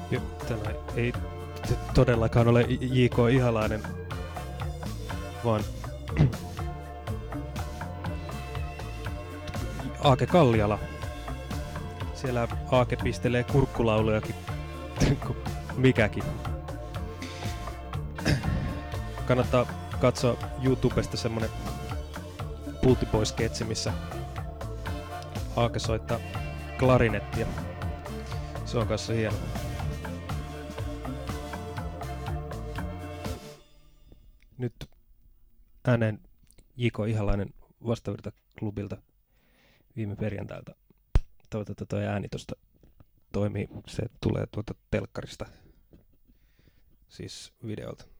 Tämä ei todellakaan ole J.K. Ihalainen, vaan Aake Kalliala. Siellä Aake pistelee kurkkulaulujakin mikäkin. Kannattaa katsoa YouTubesta semmonen Pultiboy-sketsi, missä Aake soittaa klarinettia. Se on kanssa hieno. Nyt ääneen J.K. Ihalainen Vastavirta-klubilta viime perjantailta. Toivottavasti että tuo ääni tosta toimii. Se tulee tuolta telkkarista, siis videolta.